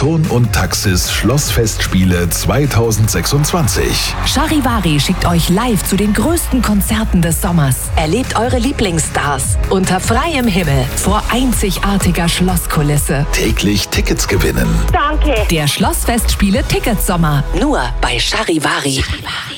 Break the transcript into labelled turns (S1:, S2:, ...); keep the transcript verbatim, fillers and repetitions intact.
S1: Saturn und Taxis Schlossfestspiele zweitausendsechsundzwanzig.
S2: Charivari schickt euch live zu den größten Konzerten des Sommers. Erlebt eure Lieblingsstars unter freiem Himmel vor einzigartiger Schlosskulisse.
S1: Täglich Tickets gewinnen.
S3: Danke.
S2: Der Schlossfestspiele Ticketsommer. Nur bei Charivari.